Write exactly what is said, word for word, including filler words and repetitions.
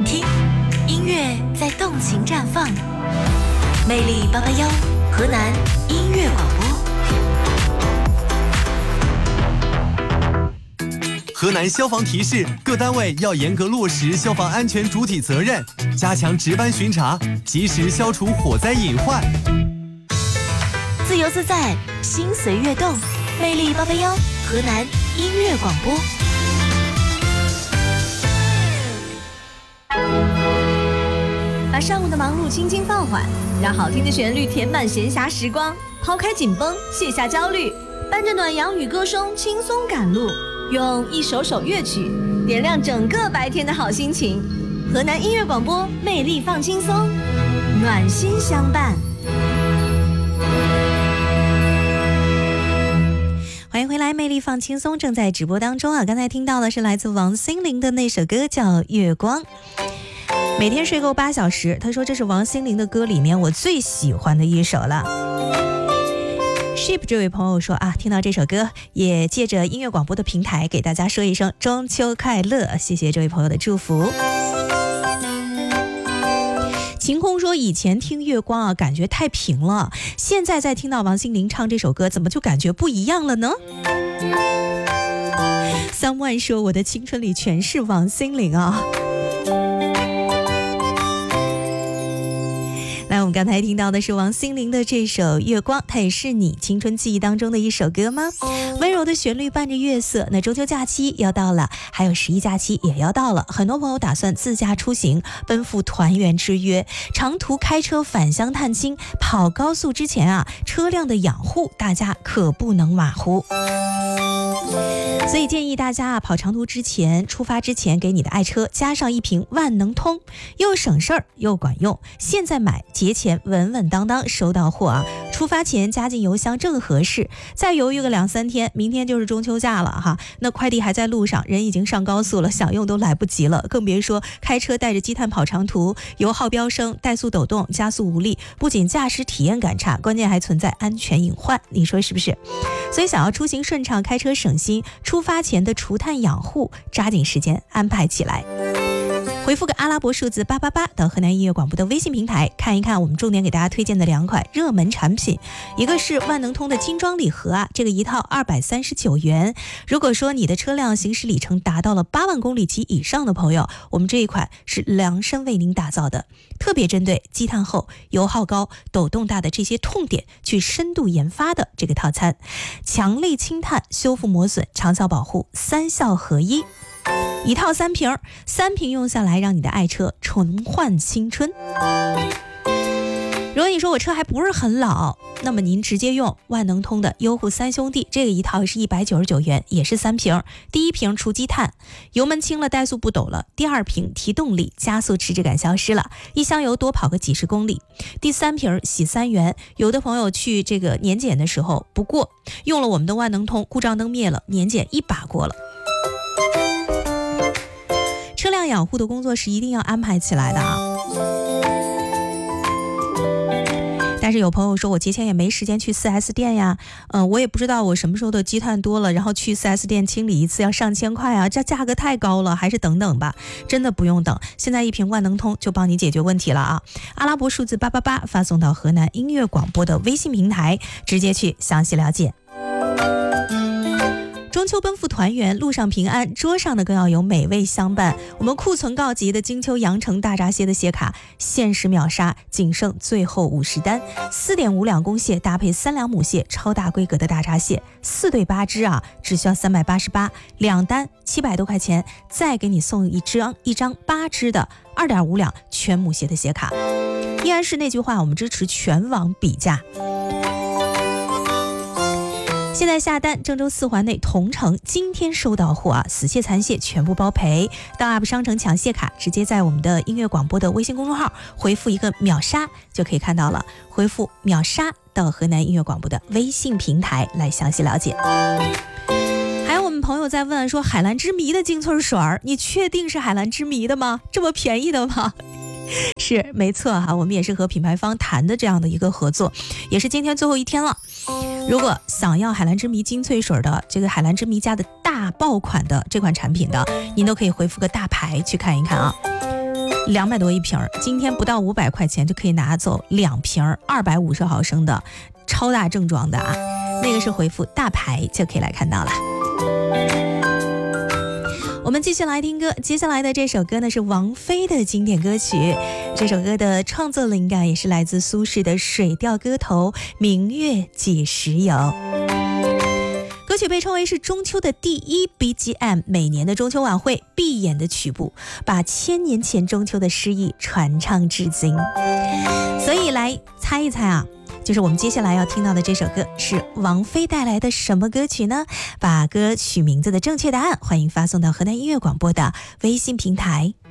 听，音乐在动情绽放。魅力八八幺，河南音乐广播。 河南消防提示各单位要严格落实消防安全主体责任，加强值班巡查，及时消除火灾隐患。 自由自在，心随悦动。魅力八八幺，河南音乐广播。 把上午的忙碌轻轻放缓，让好听的旋律填满闲暇时光，抛开紧绷，卸下焦虑，伴着暖阳与歌声轻松赶路，用一首首乐曲点亮整个白天的好心情。河南音乐广播，魅力放轻松，暖心相伴。 欢迎回来，魅力放轻松正在直播当中啊！刚才听到的是来自王心凌的那首歌叫《月光》。每天睡够八小时，他说这是王心凌的歌里面我最喜欢的一首了。Sheep 这位朋友说啊，听到这首歌也借着音乐广播的平台给大家说一声中秋快乐，谢谢这位朋友的祝福。晴空说以前听月光啊感觉太平了，现在再听到王心凌唱这首歌怎么就感觉不一样了呢？三万说我的青春里全是王心凌啊。来，我们刚才听到的是王心凌的这首《月光》，它也是你青春记忆当中的一首歌吗？温柔的旋律伴着月色。那中秋假期要到了，还有十一假期也要到了，很多朋友打算自驾出行，奔赴团圆之约。长途开车返乡探亲，跑高速之前啊，车辆的养护大家可不能马虎。所以建议大家啊，跑长途之前，出发之前给你的爱车加上一瓶万能通，又省事儿又管用。现在买，节前稳稳当当收到货啊！出发前加进油箱正合适。再犹豫个两三天，明天就是中秋假了哈，那快递还在路上，人已经上高速了，想用都来不及了，更别说开车带着积碳跑长途，油耗飙升，怠速抖动，加速无力，不仅驾驶体验感差，关键还存在安全隐患，你说是不是？所以想要出行顺畅，开车省心，出发前的除碳养护抓紧时间安排起来。回复个阿拉伯数字八八八到河南音乐广播的微信平台，看一看我们重点给大家推荐的两款热门产品。一个是万能通的精装礼盒啊，这个一套二百三十九元。如果说你的车辆行驶里程达到了八万公里及以上的朋友，我们这一款是量身为您打造的，特别针对积碳厚、油耗高、抖动大的这些痛点去深度研发的这个套餐，强力清碳、修复磨损、长效保护，三效合一。一套三瓶，三瓶用下来让你的爱车重焕青春。如果你说我车还不是很老，那么您直接用万能通的优护三兄弟，这个一套是一百九十九元，也是三瓶。第一瓶除积碳，油门轻了，怠速不抖了；第二瓶提动力，加速迟滞感消失了，一箱油多跑个几十公里；第三瓶洗三元，有的朋友去这个年检的时候不过，用了我们的万能通，故障灯灭了，年检一把过了。车辆养护的工作是一定要安排起来的啊。但是有朋友说我节前也没时间去 四 S 店呀，嗯、呃，我也不知道我什么时候的积碳多了，然后去 四 S 店清理一次要上千块啊，这价格太高了，还是等等吧。真的不用等，现在一瓶万能通就帮你解决问题了啊！阿拉伯数字八八八发送到河南音乐广播的微信平台，直接去详细了解。中秋奔赴团圆，路上平安，桌上的更要有美味相伴。我们库存告急的金秋羊城大闸蟹的蟹卡限时秒杀，仅剩最后五十单，四点五两公蟹搭配三两母蟹，超大规格的大闸蟹，四对八只啊，只需要三百八十八，两单七百多块钱，再给你送一张一张八只的二点五两全母蟹的蟹卡。依然是那句话，我们支持全网比价。现在下单，郑州四环内同城今天收到货啊，死蟹残蟹全部包赔。到 App 商城抢蟹卡，直接在我们的音乐广播的微信公众号回复一个秒杀就可以看到了，回复秒杀到河南音乐广播的微信平台来详细了解。还有我们朋友在问说，海蓝之谜的精粹水儿，你确定是海蓝之谜的吗？这么便宜的吗？是没错哈，我们也是和品牌方谈的这样的一个合作，也是今天最后一天了。如果想要海蓝之谜精粹水的这个海蓝之谜家的大爆款的这款产品的，您都可以回复个大牌去看一看啊。 两百多一瓶，今天不到五百块钱就可以拿走两瓶二百五十毫升的超大正装的啊，那个是回复大牌就可以来看到了。我们继续来听歌，接下来的这首歌呢是王菲的经典歌曲，这首歌的创作灵感也是来自苏轼的《水调歌头·明月几时有》。歌曲被称为是中秋的第一 B G M， 每年的中秋晚会必演的曲目，把千年前中秋的诗意传唱至今。所以来猜一猜啊，就是我们接下来要听到的这首歌是王菲带来的什么歌曲呢？把歌曲名字的正确答案欢迎发送到河南音乐广播的微信平台。